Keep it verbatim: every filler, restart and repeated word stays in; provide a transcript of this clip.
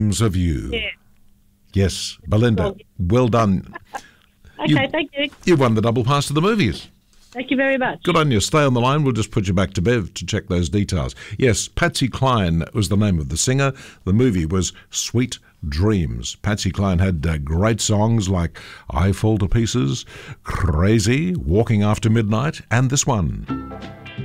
Dreams of you. Yeah. Yes, Belinda, well done. Okay, You- thank you. You won the double pass to the movies. Thank you very much. Good on you. Stay on the line. We'll just put you back to Bev to check those details. Yes, Patsy Cline was the name of the singer. The movie was Sweet Dreams. Patsy Cline had uh, great songs like I Fall to Pieces, Crazy, Walking After Midnight, and this one.